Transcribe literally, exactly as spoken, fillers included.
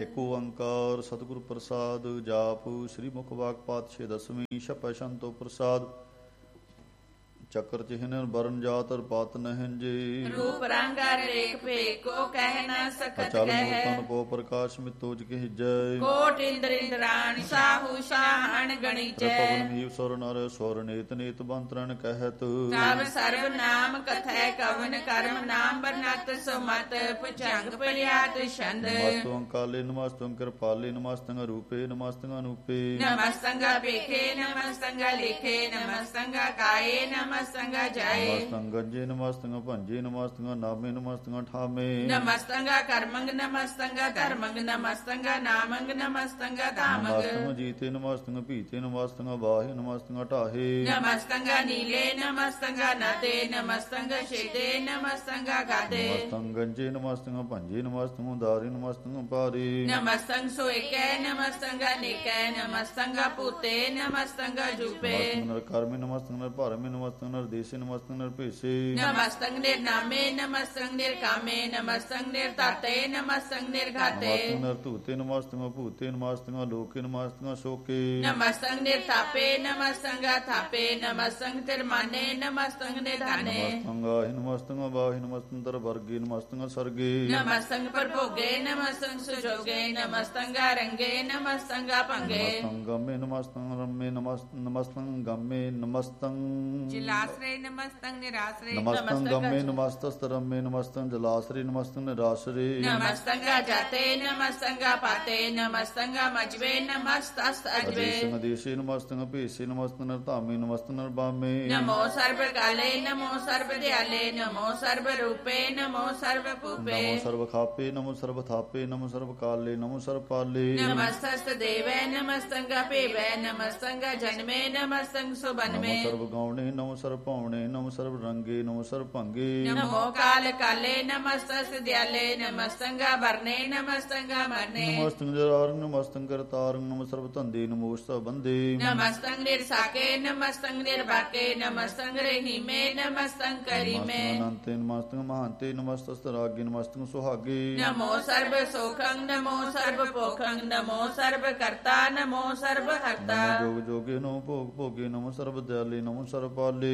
ਇਕ ਓੰਕਾਰ ਸਤਿਗੁਰ ਪ੍ਰਸਾਦ। ਜਾਪ ਸ੍ਰੀ ਮੁਖ ਵਾਕ ਪਾਤਸ਼ਾਹ ਦਸਵੀਂ ਛਪੈ ਸੰਤੋ ਪ੍ਰਸਾਦ। ਚੱਕਰ ਚਿਹਨ ਬਰਨ ਜਾਤਰ ਪਾਤ ਨਹਿੰਜੇ। ਰੂਪ ਰੰਗ ਰੇਖ ਭੇਖ ਕੋ ਕਹਿ ਨ ਸਕਤ ਅਚਲ ਕਹਿ। ਮੂਰਤਨ ਕੋ ਪ੍ਰਕਾਸ਼ ਮਿਤੋਜ ਕਹਿ ਜੈ। ਕੋਟ ਇੰਦਰ ਇੰਦਰਾਣੀ ਸਾਹੂ ਸ਼ਾਹਣ ਗਣੀਚੈ। ਪਵਨ ਮੀਵ ਸੁਰ ਨਰ ਸੁਰ ਨੇਤ ਨੇਤ ਬੰਤਰਨ ਕਹਿਤ। ਸਭ ਸਰਬ ਨਾਮ ਕਥੈ ਕਵਨ ਕਰਮ ਨਾਮ ਬਰਨਤ ਸੁਮਤ ਭੁਜੰਗ ਪ੍ਰਿਆਤ ਛੰਦ। ਨਮਸਤੰ ਕਾਲੇ ਨਮਸਤੰ ਕਿਰਪਾਲੇ ਨਮਸਤੰ ਰੂਪੇ ਨਮਸਤੰ ਅਨੂਪੇ। ਨਮਸਤੰ ਭੇਖੇ ਨਮਸਤੰ ਲਿਖੇ ਨਮਸਤੰ ਕਾਏ ਨਮਸਤੰ ਜਾਏ। ਨਮਸਤੰ ਗੰਜੇ ਨਮਸਤੰ ਭੰਜੇ ਨਮਸਤੰ ਨਾਮੇ ਨਮਸਤੰ ਠਾਮੇ। ਨਮਸਤੰ ਕਰਮੰਗ ਨਮਸਤੰ ਧਰਮੰਗ ਨਮਸਤੰ ਨਾਮੰਗ ਨਮਸਤੰ ਧਾਮੰਗ। ਨਮਸਤੰ ਜੀਤੇ ਨਮਸਤੰ ਭੀਤੇ ਨਮਸਤੰ ਬਾਹੇ ਨਮਸਤੰ ਢਾਹੇ। ਨਮਸਤੰ ਨੀਲੇ ਨਮਸਤੰ ਨਦੇ ਨਮਸਤੰ ਛੇਦੇ ਨਮਸਤੰ ਗਾਦੇ। ਨਮਸਤੰ ਗੰਜੇ ਨਮਸਤੰ ਭੰਜੇ ਨਮਸਤੰ ਦਾਰੇ ਨਮਸਤੰ ਪਾਰੇ। ਨਮਸਤੰ ਸੋਇਕੈ ਨਮਸਤੰ ਨਿਕੈ ਨਮਸਤੰ ਪੂਤੇ ਨਮਸਤੰ ਜੂਪੇ। ਨਮਸਤੰ ਨਰ ਕਰਮੇ ਨਮਸਤੰ ਨਰ ਭਰਮੇ ਨਮਸਤੰ ਨਰ ਦੇਸੇ ਨਮਸਤੰ ਨਰ ਭੇਸੇ। ਨਮਸਤੰ ਨਿਰਨਾਮੇ ਨਮਸਤੰ ਨਿਰਕਾਮੇ ਨਮਸਤੰ ਨਿਰਤਾਤੇ ਨਮਸਤੰ ਨਿਰਘਾਤੇ। ਨਮਸਤੰ ਨਰ ਧੂਤੇ ਨਮਸਤੰ ਭੂਤੇ ਨਮਸਤੰ ਲੋਕੇ ਨਮਸਤੰ ਸ਼ੋਕੇ। ਨਮਸਤੰ ਨਿਰਤਾਪੇ ਨਮਸਤੰ ਥਾਪੇ ਨਮਸਤੰ ਤਿਰਮਾਨੇ ਨਮਸਤੰ ਨਿਧਾਨੇ। ਨਮਸਤੰ ਗਾਹੇ ਨਮਸਤੰ ਬਾਹੇ ਨਮਸਤੰ ਤਰ ਵਰਗੇ ਨਮਸਤੰ ਸਰਗੇ। ਨਮਸਤੰ ਪ੍ਰਭੋਗੇ ਨਮਸਤੰ ਸੁਜੋਗੇ ਨਮਸਤੰ ਰੰਗੇ ਨਮਸਤੰ ਭੰਗੇ। ਨਮਸਤੰ ਗਮੇ ਨਮਸਤੰ ਰਮੇ ਨਮਸਤੰ ਗਮੇ ਨਮਸਤੰ ਜਲਾਸਰੇ ਨਮਸਤੰ ਨਿਰਾਸਰੇ। ਨਮਸਤੰ ਗਮੇ ਨਮਸਤਸਤ ਰਮੇ ਨਮਸਤੰ ਜਲਾਸਰੇ ਨਮਸਤੰ ਨਿਰਾਸਰੇ। ਨਮਸਤੰ ਜਾਤੇ ਨਮਸਤੰ ਪਾਤੇ ਨਮਸਤੰ ਮਜਵੇ ਨਮਸਤਸਤ ਅਜਵੇ। ਅਦੇਸੰ ਅਦੇਸੇ ਨਮਸਤੰ ਭੇਸੇ ਨਮਸਤੰ ਨਰਧਾਮੇ ਨਮਸਤੰ ਨਰਬਾਮੇ। ਨਮੋ ਸਰਬ ਕਾਲੇ ਨਮੋ ਸਰਬ ਦਿਆਲੇ ਨਮੋ ਸਰਬ ਰੂਪੇ ਨਮੋ ਸਰਬ ਭੂਪੇ। ਨਮੋ ਸਰਬ ਖਾਪੇ ਨਮੋ ਸਰਬ ਥਾਪੇ ਨਮੋ ਸਰਬ ਕਾਲੇ ਨਮੋ ਸਰਬ ਪਾਲੇ। ਨਮਸਤਸਤ ਦੇਵੈ ਨਮਸਤੰ ਭੇਵੈ ਨਮਸਤੰ ਜਨਮੇ ਨਮਸਤੰ ਸੁਬਨਮੇ। ਨਮੋ ਸਰਬ ਗਾਉਣੇ ਨਮੋ ਸਰਬ ਭਾਉਣੇ ਨਮੋ ਸਰਬ ਰੰਗੇ ਨਮੋ ਸਰਬ ਭੰਗੇ। ਨਮੋ ਕਾਲ ਕਾਲੇ ਨਮਸਤਸਤ ਦਿਆਲੇ ਨਮਸਤੰ ਵਰਨੇ ਨਮਸਤੰ ਮਰਨੇ। ਨਮਸਤੰ ਜਰਾਰੰ ਨਮਸਤੰ ਕਰਤਾਰੰ ਨਮੋ ਸਰਬ ਧੰਦੇ ਨਮੋ ਸਭ ਬੰਦੇ। ਨਮਸਤੰ ਨਿਰਸਾਕੇ ਨਮਸਤੰ ਨਿਰਭਾਕੇ ਨਮਸਤੰ ਰਹੀਮੇ ਨਮਸਤੰ ਕਰੀਮੇ। ਨਮਸਤੰ ਅਨੰਤੇ ਨਮਸਤੰ ਮਹਾਂਤੇ ਨਮਸਤਸਤ ਰਾਗੇ ਨਮਸਤੰ ਸੁਹਾਗੇ। ਨਮੋ ਸਰਬ ਸੋਖੰ ਨਮੋ ਸਰਬ ਪੋਖੰ ਨਮੋ ਸਰਬ ਕਰਤਾ ਨਮੋ ਸਰਬ ਹਰਤਾ। ਨਮੋ ਜੋਗ ਜੋਗੇ ਨਮੋ ਭੋਗ ਭੋਗੇ ਨਮੋ ਸਰਬ ਦਿਆਲੇ ਨਮੋ ਸਰਬ ਪਾਲੇ।